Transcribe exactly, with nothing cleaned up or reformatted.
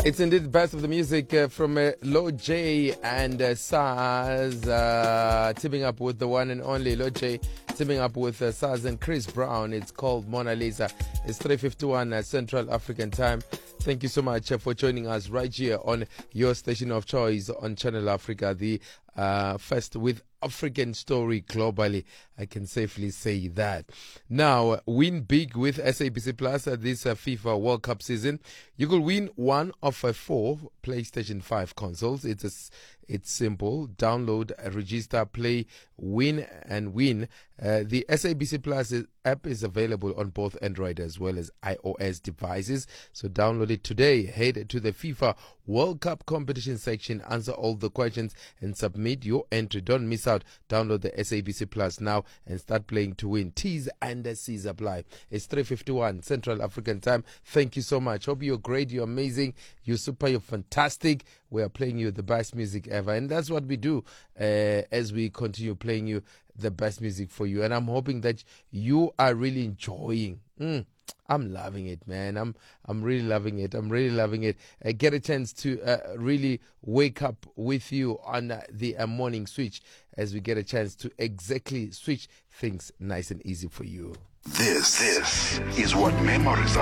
It's indeed the best of the music uh, from uh, Lord J and uh, Saz, uh, teaming up with the one and only Lord J, teaming up with uh, Saz and Chris Brown. It's called Mona Lisa. It's three fifty-one uh, Central African Time. Thank you so much uh, for joining us right here on your station of choice on Channel Africa, the uh, first with African story globally. I can safely say that. Now, win big with S A B C Plus at this uh, FIFA World Cup season. You could win one of uh, four PlayStation five consoles. It's a, it's simple. Download, uh, register, play, win, and win. Uh, the S A B C Plus is, app is available on both Android as well as iOS devices. So download it today. Head to the FIFA World Cup competition section, answer all the questions, and submit your entry. Don't miss out. Download the S A B C Plus now and start playing to win. T's and C's apply. It's three fifty-one Central African Time. Thank you so much. Hope you're great, you're amazing, you're super, you're fantastic. We are playing you the best music ever, and that's what we do uh, as we continue playing you the best music for you. And I'm hoping that you are really enjoying. Mm. I'm loving it, man. I'm I'm really loving it. I'm really loving it. I get a chance to uh, really wake up with you on uh, the uh, morning switch as we get a chance to exactly switch things nice and easy for you. This, this is what memories are.